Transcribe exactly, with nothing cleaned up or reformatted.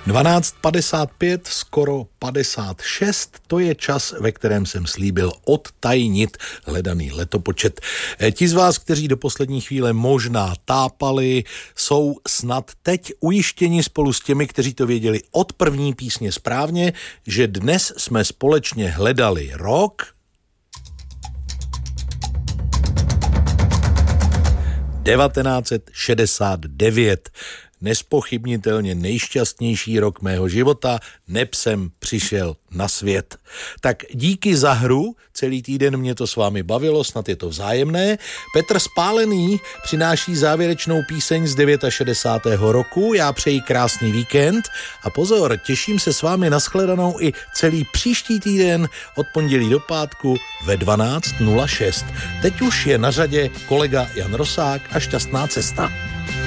dvanáct padesát pět, skoro padesát šest, to je čas, ve kterém jsem slíbil odtajnit hledaný letopočet. Ti z vás, kteří do poslední chvíle možná tápali, jsou snad teď ujištěni spolu s těmi, kteří to věděli od první písně správně, že dnes jsme společně hledali rok devatenáct set šedesát devět. Nespochybnitelně nejšťastnější rok mého života, neb jsem přišel na svět. Tak díky za hru, celý týden mě to s vámi bavilo, snad je to vzájemné. Petr Spálený přináší závěrečnou píseň z šedesátého devátého roku, já přeji krásný víkend a pozor, těším se s vámi na shledanou i celý příští týden od pondělí do pátku ve dvanáct nula šest. Teď už je na řadě kolega Jan Rosák a šťastná cesta.